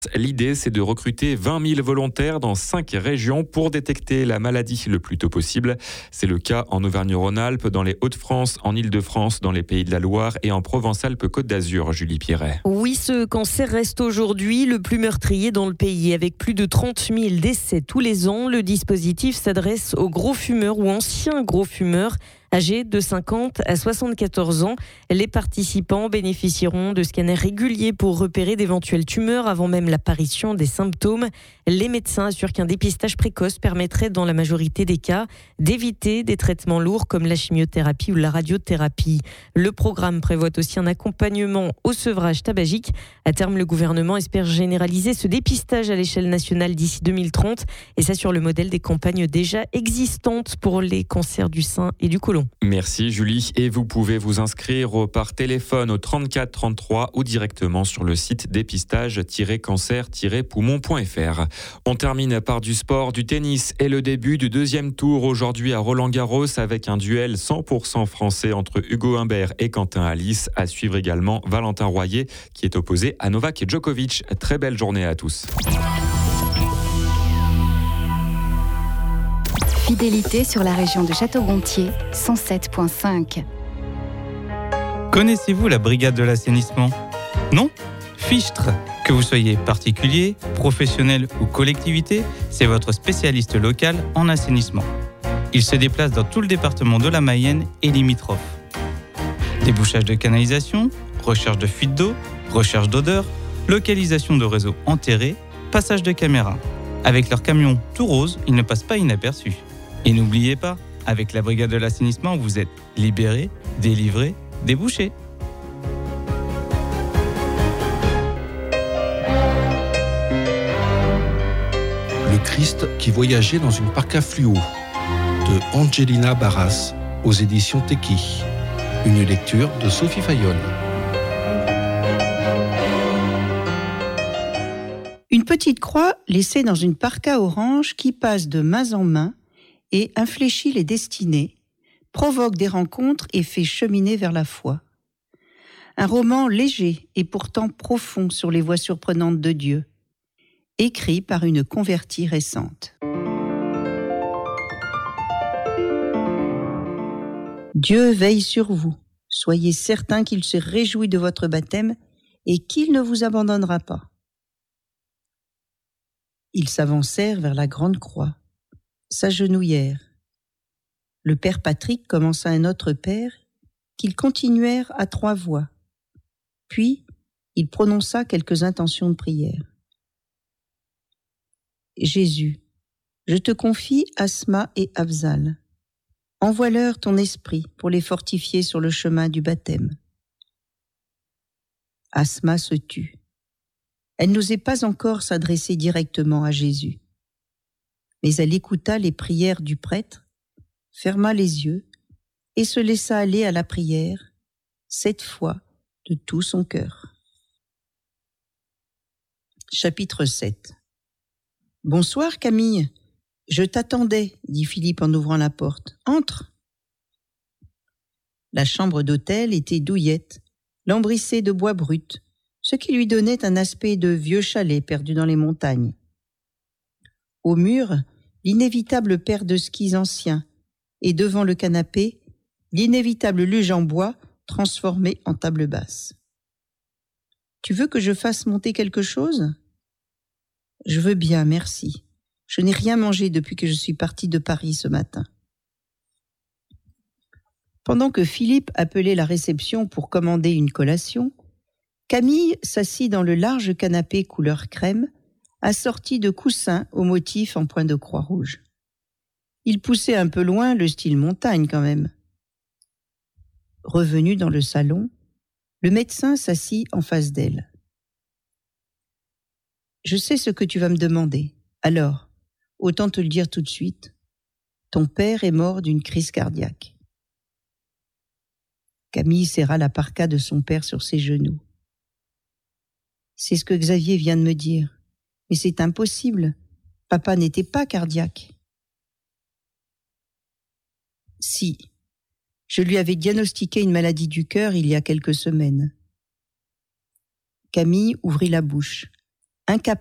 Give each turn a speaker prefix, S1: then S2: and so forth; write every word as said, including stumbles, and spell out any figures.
S1: L'idée, c'est de recruter vingt mille volontaires dans cinq régions pour détecter la maladie le plus tôt possible. C'est le cas en Auvergne-Rhône-Alpes, dans les Hauts-de-France, en Île-de-France, dans les Pays de la Loire et en Provence-Alpes-Côte d'Azur. Julie Pierret.
S2: Oui, ce cancer reste aujourd'hui le plus meurtrier dans le pays. Avec plus de trente mille décès tous les ans, le dispositif s'adresse aux gros fumeurs ou anciens gros fumeurs. Âgés de cinquante à soixante-quatorze ans, les participants bénéficieront de scanners réguliers pour repérer d'éventuelles tumeurs avant même l'apparition des symptômes. Les médecins assurent qu'un dépistage précoce permettrait, dans la majorité des cas, d'éviter des traitements lourds comme la chimiothérapie ou la radiothérapie. Le programme prévoit aussi un accompagnement au sevrage tabagique. À terme, le gouvernement espère généraliser ce dépistage à l'échelle nationale d'ici deux mille trente, et ça sur le modèle des campagnes déjà existantes pour les cancers du sein et du côlon.
S1: Merci Julie, et vous pouvez vous inscrire par téléphone au trente-quatre trente-trois ou directement sur le site dépistage tiret cancer tiret poumon point f r. On termine par du sport, du tennis et le début du deuxième tour aujourd'hui à Roland-Garros avec un duel cent pour cent français entre Hugo Humbert et Quentin Halys. À suivre également Valentin Royer qui est opposé à Novak Djokovic. Très belle journée à tous.
S3: Fidélité sur la région de Château-Gontier, cent sept virgule cinq.
S4: Connaissez-vous la brigade de l'assainissement ? Non ? Fichtre. Que vous soyez particulier, professionnel ou collectivité, c'est votre spécialiste local en assainissement. Il se déplace dans tout le département de la Mayenne et limitrophes. Débouchage de canalisation, recherche de fuite d'eau, recherche d'odeur, localisation de réseaux enterrés, passage de caméras. Avec leur camion tout rose, ils ne passent pas inaperçus. Et n'oubliez pas, avec la brigade de l'assainissement, vous êtes libéré, délivré, débouché.
S5: Le Christ qui voyageait dans une parka fluo de Angelina Barras aux éditions Teki. Une lecture de Sophie Fayolle.
S6: Une petite croix laissée dans une parka orange qui passe de main en main et infléchit les destinées, provoque des rencontres et fait cheminer vers la foi. Un roman léger et pourtant profond sur les voies surprenantes de Dieu, écrit par une convertie récente. Dieu veille sur vous. Soyez certain qu'il se réjouit de votre baptême et qu'il ne vous abandonnera pas. Ils s'avancèrent vers la grande croix, s'agenouillèrent. Le père Patrick commença un autre père qu'ils continuèrent à trois voix. Puis, il prononça quelques intentions de prière. Jésus, je te confie Asma et Afzal. Envoie-leur ton esprit pour les fortifier sur le chemin du baptême. Asma se tut. Elle n'osait pas encore s'adresser directement à Jésus. Mais elle écouta les prières du prêtre, ferma les yeux et se laissa aller à la prière, cette fois de tout son cœur. Chapitre sept. « Bonsoir Camille, je t'attendais, dit Philippe en ouvrant la porte. Entre !» La chambre d'hôtel était douillette, lambrissée de bois brut, ce qui lui donnait un aspect de vieux chalet perdu dans les montagnes. Au mur, l'inévitable paire de skis anciens, et devant le canapé, l'inévitable luge en bois transformée en table basse. « Tu veux que je fasse monter quelque chose ?»« Je veux bien, merci. Je n'ai rien mangé depuis que je suis partie de Paris ce matin. » Pendant que Philippe appelait la réception pour commander une collation, Camille s'assit dans le large canapé couleur crème, assorti de coussins au motif en point de croix rouge. Il poussait un peu loin le style montagne quand même. Revenu dans le salon, le médecin s'assit en face d'elle. « Je sais ce que tu vas me demander. Alors, autant te le dire tout de suite. Ton père est mort d'une crise cardiaque. » Camille serra la parka de son père sur ses genoux. « C'est ce que Xavier vient de me dire. Mais c'est impossible. Papa n'était pas cardiaque. » « Si. Je lui avais diagnostiqué une maladie du cœur il y a quelques semaines. » Camille ouvrit la bouche. incapable